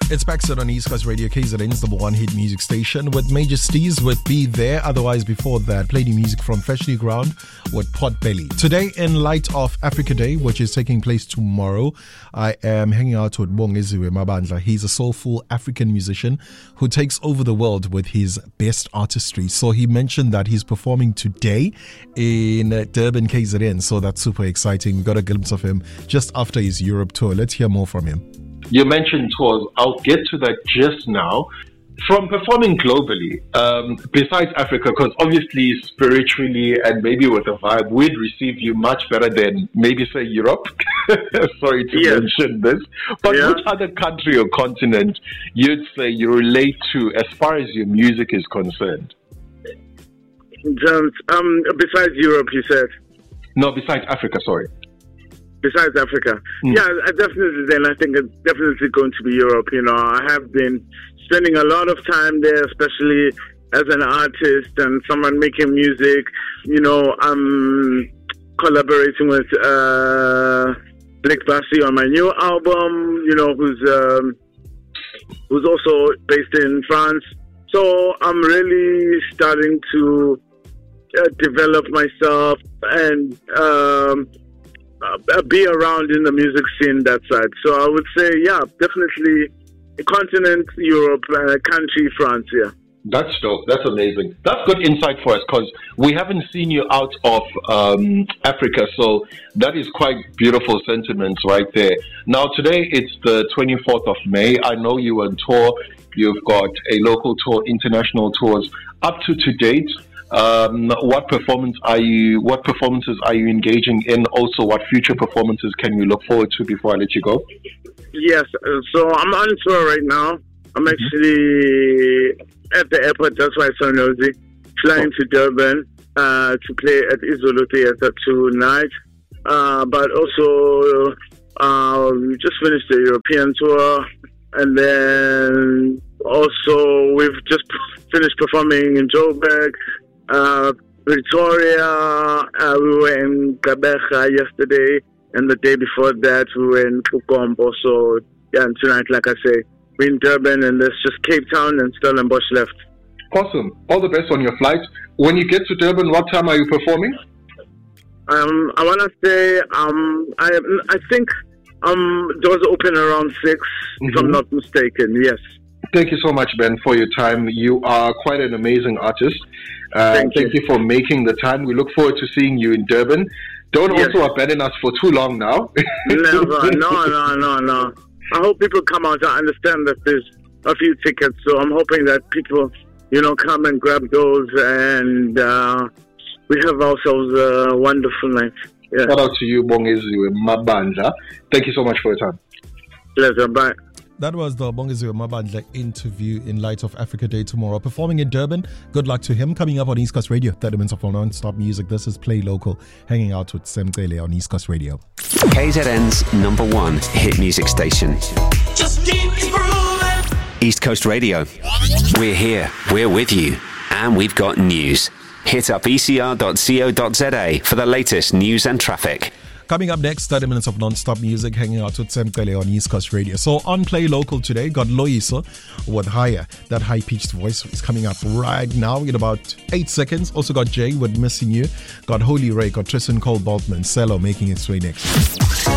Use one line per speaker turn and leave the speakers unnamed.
It's Baxter on East Coast Radio, KZN's number one hit music station, with Major Steez with Be There. Otherwise, before that, played the music from Freshly Ground with Potbelly. Today, in light of Africa Day, which is taking place tomorrow, I am hanging out with Bongeziwe Mabandla. He's a soulful African musician who takes over the world with his best artistry. So he mentioned that he's performing today in Durban, KZN. So that's super exciting. We got a glimpse of him just after his Europe tour. Let's hear more from him.
You mentioned tours. I'll get to that just now. From performing globally, besides Africa, because obviously spiritually and maybe with a vibe, we'd receive you much better than maybe say Europe. Sorry to mention this. But which other country or continent you'd say you relate to as far as your music is concerned?
Besides Europe, you said?
No, besides Africa, sorry.
Besides Africa. Yeah, I think it's definitely going to be Europe. You know, I have been spending a lot of time there, especially as an artist and someone making music. You know, I'm collaborating with Blake Bassi on my new album, you know, who's also based in France. So I'm really starting to develop myself and be around in the music scene that side. So I would say, yeah, definitely continent, Europe, country, France, yeah.
That's dope. That's amazing. That's good insight for us because we haven't seen you out of Africa. So that is quite beautiful sentiments right there. Now, today it's the 24th of May. I know you're on tour. You've got a local tour, international tours. Up to date, what performances are you engaging in? Also, what future performances can we look forward to before I let you go?
Yes, so I'm on tour right now. I'm actually at the airport, that's why it's so nosy. Flying to Durban to play at Izulu Theatre tonight. But also, we just finished the European tour. And then also, we've just finished performing in Joburg. Pretoria, we were in Gqeberha yesterday, and the day before that we were in Kukombo. So yeah, and tonight, like I say, we're in Durban, and there's just Cape Town and Stellenbosch left.
Awesome. All the best on your flight. When you get to Durban, what time are you performing?
I want to say, I think doors open around 6, if I'm not mistaken. Yes.
Thank you so much, Ben, for your time. You are quite an amazing artist. Thank you for making the time. We look forward to seeing you in Durban. Don't also abandon us for too long now.
Never. No. I hope people come out. I understand that there's a few tickets, so I'm hoping that people, come and grab those, and we have ourselves a wonderful night. Yeah.
Shout out to you, Bongeziwe Mabandla. Thank you so much for your time.
Pleasure. Bye.
That was the Bongeziwe Mabandla interview in light of Africa Day tomorrow. Performing in Durban. Good luck to him. Coming up on East Coast Radio, 30 minutes of non-stop music. This is Play Local, hanging out with Semcele on East Coast Radio.
KZN's number one hit music station. Just keep grooving. East Coast Radio. We're here. We're with you. And we've got news. Hit up ecr.co.za for the latest news and traffic.
Coming up next, 30 minutes of non-stop music, hanging out with Semcele on East Coast Radio. So on Play Local today, got Loyiso with Higher. That high-pitched voice is coming up right now in about 8 seconds. Also got Jay with Missing You. Got Holy Ray, got Tristan Cole Boltman, Cello making its way next.